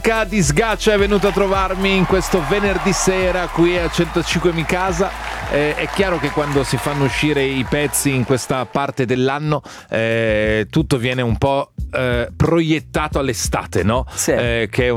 di Sgaccia è venuto a trovarmi in questo venerdì sera qui a 105 Mi Casa. È chiaro che quando si fanno uscire i pezzi in questa parte dell'anno tutto viene un po' proiettato all'estate, no? Sì. Che è